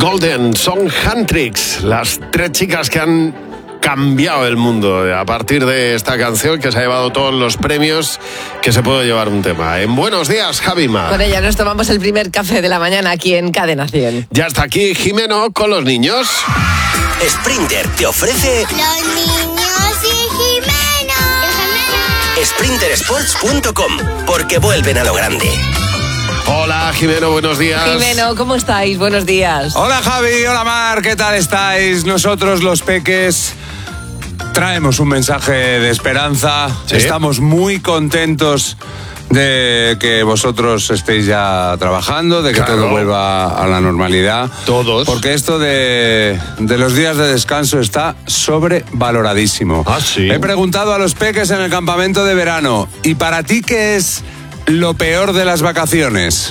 Golden son Huntrix, las 3 chicas que han cambiado el mundo a partir de esta canción que se ha llevado todos los premios que se puede llevar un tema. En Buenos Días, Javima. Con ella nos tomamos el primer café de la mañana aquí en Cadena 100. Ya está aquí Jimeno con los niños. Sprinter te ofrece Los niños y Jimeno. sprintersports.com, porque vuelven a lo grande. Hola, Jimeno, buenos días. Jimeno, ¿cómo estáis? Buenos días. Hola Javi, hola Mar, ¿qué tal estáis? Nosotros los peques traemos un mensaje de esperanza. ¿Sí? Estamos muy contentos de que vosotros estéis ya trabajando, de que Claro. todo vuelva a la normalidad. Todos. Porque esto de los días de descanso está sobrevaloradísimo. Ah, ¿sí? He preguntado a los peques en el campamento de verano, ¿y para ti qué es lo peor de las vacaciones?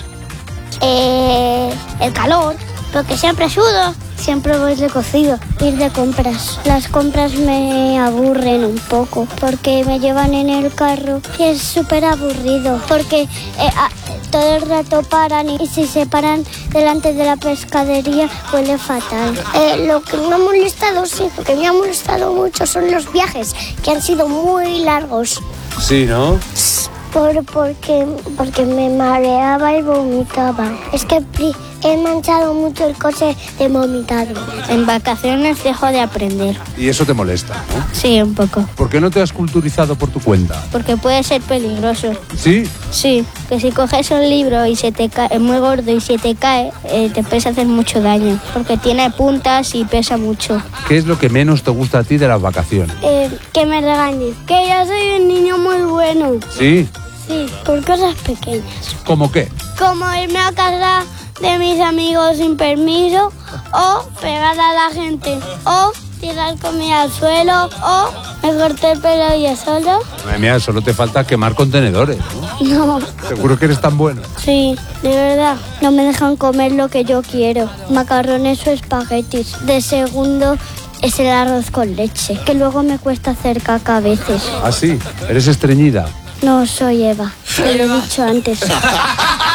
El calor, porque siempre sudo. Siempre voy de cocido, ir de compras. Las compras me aburren un poco porque me llevan en el carro y es súper aburrido porque todo el rato paran y si se paran delante de la pescadería huele fatal. Lo que me ha molestado, sí, lo que me ha molestado mucho son los viajes que han sido muy largos. Sí, ¿no? Porque me mareaba y vomitaba. Es que he manchado mucho el coche de vomitado. En vacaciones dejo de aprender. Y eso te molesta, ¿no? Sí, un poco. ¿Por qué no te has culturizado por tu cuenta? Porque puede ser peligroso. ¿Sí? Sí, que si coges un libro y se te cae, muy gordo y se te cae, te puedes hacer mucho daño. Porque tiene puntas y pesa mucho. ¿Qué es lo que menos te gusta a ti de las vacaciones? Que me regañes. Que yo soy un niño muy bueno. ¿Sí? Sí, por cosas pequeñas. ¿Cómo qué? Como irme a casa de mis amigos sin permiso, o pegar a la gente, o tirar comida al suelo, o me corté el pelo yo solo. Madre mía, solo te falta quemar contenedores, ¿no? No, Seguro que eres tan bueno. sí, de verdad, no me dejan comer lo que yo quiero, macarrones o espaguetis. De segundo es el arroz con leche, que luego me cuesta hacer caca a veces. ¿Ah, sí? ¿Eres estreñida? No soy Eva, te lo he dicho antes.